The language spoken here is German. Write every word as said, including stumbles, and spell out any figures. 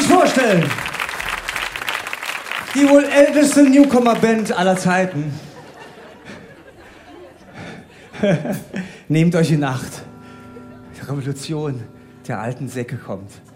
euch vorstellen? Die wohl älteste Newcomer-Band aller Zeiten. Nehmt euch in Acht. Die Revolution der alten Säcke kommt.